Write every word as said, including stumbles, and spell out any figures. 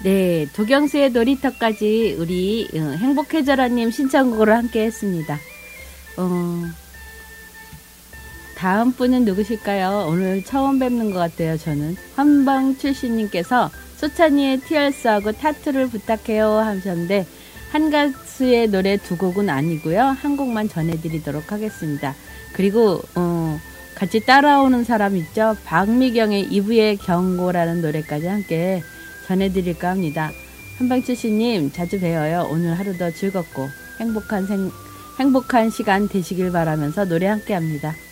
네, 도경수의 놀이터까지 우리 어, 행복해져라님 신청곡으로 함께 했습니다. 어, 다음 분은 누구실까요? 오늘 처음 뵙는 것 같아요. 저는 한방 출신님께서 소찬이의 티얼스하고 타투를 부탁해요 하셨는데 한 가수의 노래 두 곡은 아니고요. 한 곡만 전해드리도록 하겠습니다. 그리고 어, 같이 따라오는 사람 있죠? 박미경의 이브의 경고라는 노래까지 함께 전해드릴까 합니다. 한방출신님 자주 뵈어요. 오늘 하루도 즐겁고 행복한 생, 행복한 시간 되시길 바라면서 노래 함께 합니다.